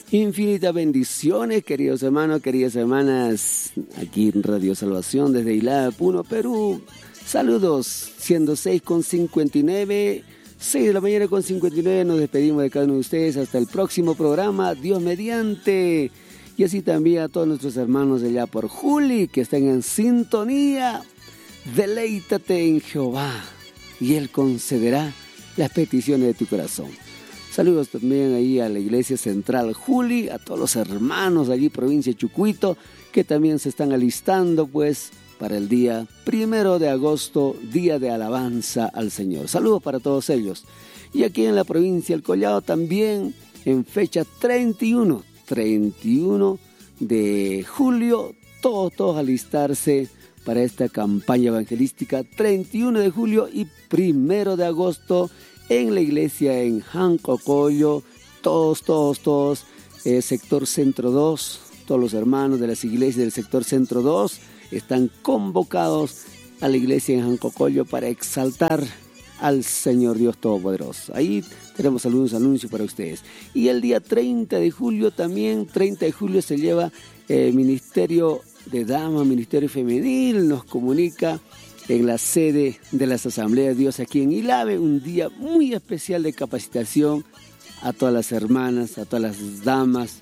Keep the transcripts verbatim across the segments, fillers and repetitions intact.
Infinitas bendiciones, queridos hermanos, queridas hermanas, aquí en Radio Salvación desde Ilá, Puno, Perú. Saludos, siendo seis con cincuenta y nueve, seis de la mañana con cincuenta y nueve, nos despedimos de cada uno de ustedes hasta el próximo programa, Dios mediante. Y así también a todos nuestros hermanos de allá por Juli, que están en sintonía. Deleítate en Jehová, y Él concederá las peticiones de tu corazón. Saludos también ahí a la Iglesia Central Juli, a todos los hermanos allí, provincia de Chucuito, que también se están alistando pues para el día primero de agosto, día de alabanza al Señor. Saludos para todos ellos. Y aquí en la provincia del Collao también, en fecha treinta y uno, treinta y uno de julio, todos, todos alistarse para esta campaña evangelística, treinta y uno de julio y primero de agosto, en la iglesia en Jancocollo, todos, todos, todos, eh, sector Centro dos, todos los hermanos de las iglesias del sector Centro dos están convocados a la iglesia en Jancocollo para exaltar al Señor Dios Todopoderoso. Ahí tenemos algunos anuncios para ustedes. Y el día treinta de julio también, treinta de julio se lleva el eh, Ministerio de Dama, Ministerio Femenil, nos comunica en la sede de las Asambleas de Dios aquí en Ilave, un día muy especial de capacitación a todas las hermanas, a todas las damas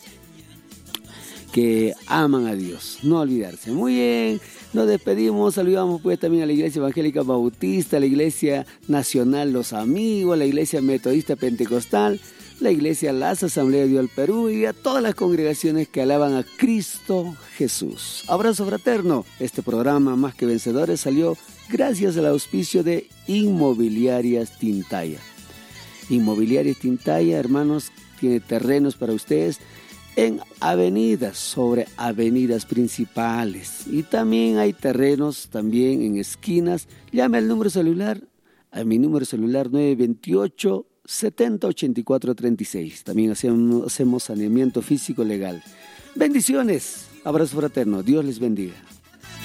que aman a Dios, no olvidarse. Muy bien, nos despedimos, saludamos pues también a la Iglesia Evangélica Bautista, a la Iglesia Nacional Los Amigos, a la Iglesia Metodista Pentecostal, la Iglesia Las Asambleas de Dios del Perú y a todas las congregaciones que alaban a Cristo Jesús. Abrazo fraterno. Este programa Más que Vencedores salió gracias al auspicio de Inmobiliarias Tintaya. Inmobiliarias Tintaya, hermanos, tiene terrenos para ustedes en avenidas, sobre avenidas principales. Y también hay terrenos también en esquinas. Llame al número celular, a mi número celular nueve dos ocho, setenta, ochenta y cuatro, treinta y seis. También hacemos, hacemos saneamiento físico legal. Bendiciones, abrazo fraterno, Dios les bendiga.